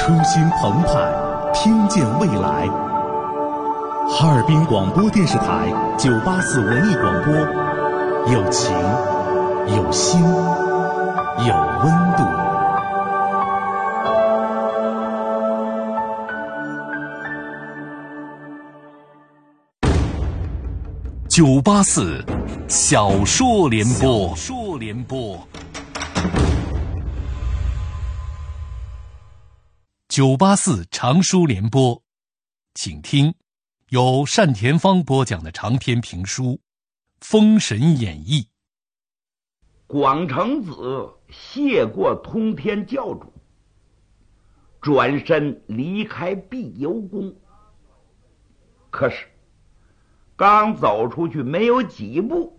初心澎湃，听见未来。哈尔滨广播电视台984文艺广播，有情，有心，有温度。984小说联播，984长书联播，请听由单田芳播讲的长篇评书《封神演义》。 广成子谢过通天教主，转身离开碧游宫。可是刚走出去没有几步，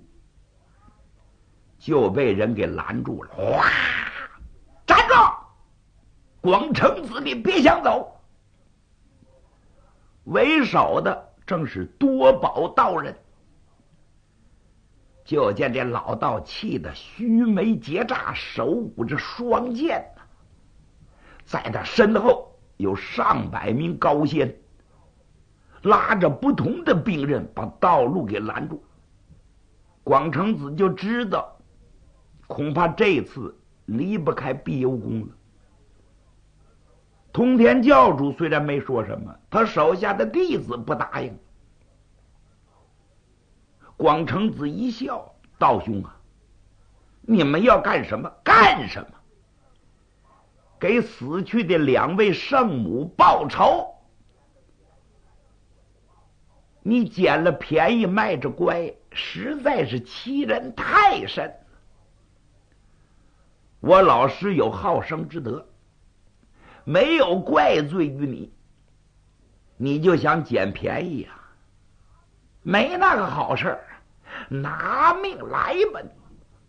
就被人给拦住了。哇！站住！广成子，你别想走！为首的正是多宝道人。就见这老道气得须眉结煞，手舞着双剑，在他身后有上百名高仙，拉着不同的兵刃把道路给拦住。广成子就知道恐怕这次离不开碧游宫了。通天教主虽然没说什么，他手下的弟子不答应。广成子一笑：“道兄啊，你们要干什么？干什么？给死去的2位圣母报仇？你捡了便宜卖着乖，实在是欺人太甚。我老师有好生之德，没有怪罪于你，你就想捡便宜啊？没那个好事儿，拿命来吧你！”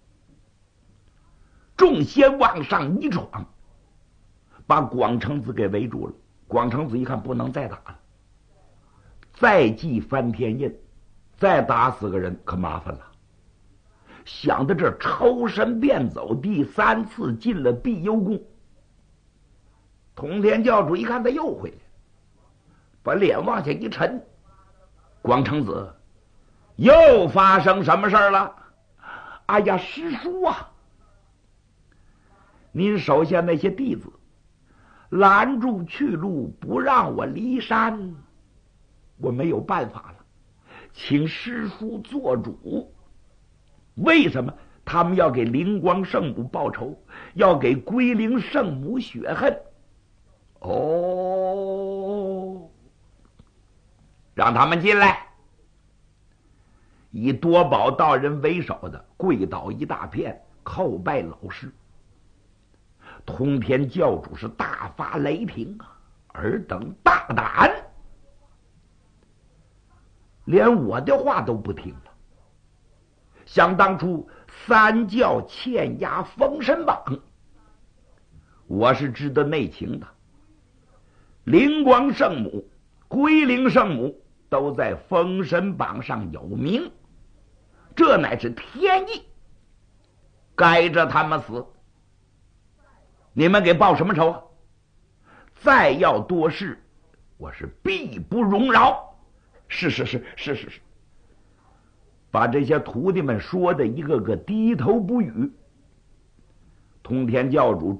众仙往上一闯，把广成子给围住了。广成子一看不能再打了，再祭翻天印，再打死个人可麻烦了。想到这，抽身便走，第3次进了碧游宫。通天教主一看他又回来，把脸往下一沉：“广成子，又发生什么事儿了？”“哎呀，师叔啊，您手下那些弟子拦住去路，不让我离山，我没有办法了，请师叔做主。为什么？他们要给灵光圣母报仇，要给归灵圣母雪恨。哦，让他们进来。”以多宝道人为首的跪倒一大片，叩拜老师。通天教主是大发雷霆啊！尔等大胆，连我的话都不听了。想当初3教欠押封神榜，我是知道内情的。灵光圣母、归灵圣母都在封神榜上有名，这乃是天意，该着他们死。你们给报什么仇啊？再要多事，我是必不容饶。是，把这些徒弟们说的一个个低头不语。通天教主